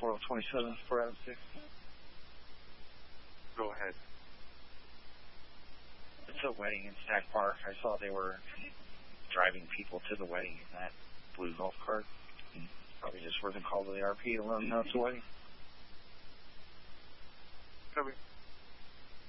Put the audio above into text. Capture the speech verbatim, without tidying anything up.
four oh twenty-seven, four out of six. Go ahead. It's a wedding in Stack Park. I saw they were driving people to the wedding in that blue golf cart. Probably just wasn't called to the R P to let them know it's a wedding. Copy.